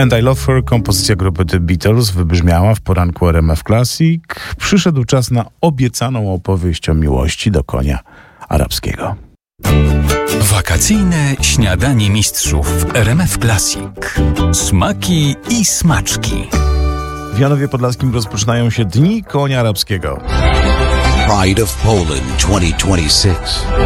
And I Love Her, kompozycja grupy The Beatles, wybrzmiała w poranku RMF Classic. Przyszedł czas na obiecaną opowieść o miłości do konia arabskiego. Wakacyjne śniadanie mistrzów w RMF Classic. Smaki i smaczki. W Janowie Podlaskim rozpoczynają się Dni Konia Arabskiego. Pride of Poland 2026.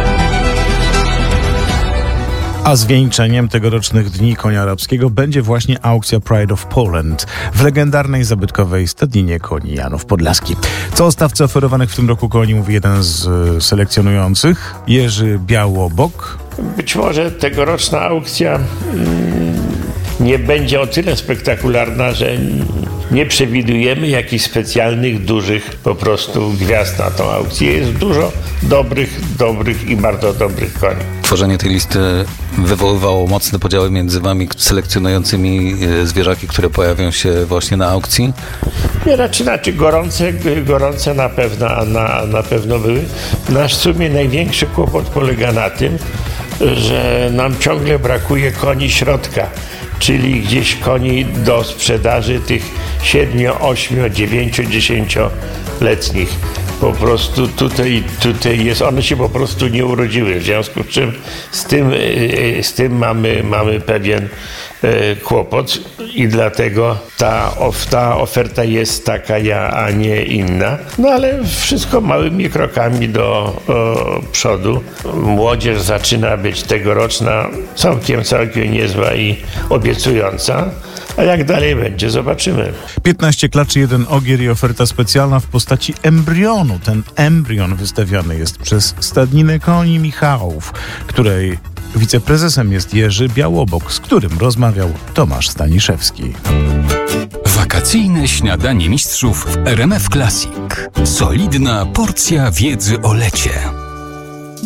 A zwieńczeniem tegorocznych Dni Konia Arabskiego będzie właśnie aukcja Pride of Poland w legendarnej zabytkowej stadninie koni Janów Podlaski. Co o stawce oferowanych w tym roku koni mówi jeden z selekcjonujących, Jerzy Białobok. Być może tegoroczna aukcja nie będzie o tyle spektakularna, że nie przewidujemy jakichś specjalnych, dużych po prostu gwiazd na tą aukcję. Jest dużo dobrych i bardzo dobrych koni. Tworzenie tej listy wywoływało mocne podziały między wami selekcjonującymi zwierzaki, które pojawią się właśnie na aukcji? Znaczy gorące na pewno były. Nasz w sumie największy kłopot polega na tym, że nam ciągle brakuje koni środka, czyli gdzieś koni do sprzedaży tych 7, 8, 9, 10-letnich. Po prostu tutaj jest, one się po prostu nie urodziły, w związku z czym z tym mamy pewien kłopot i dlatego ta oferta jest taka, a nie inna. No ale wszystko małymi krokami do przodu. Młodzież zaczyna być tegoroczna całkiem niezła i obiecująca. A jak dalej będzie, zobaczymy. 15 klaczy, 1 ogier i oferta specjalna w postaci embrionu. Ten embrion wystawiony jest przez Stadninę Koni Michałów, której wiceprezesem jest Jerzy Białobok, z którym rozmawiał Tomasz Staniszewski. Wakacyjne śniadanie mistrzów w RMF Classic. Solidna porcja wiedzy o lecie.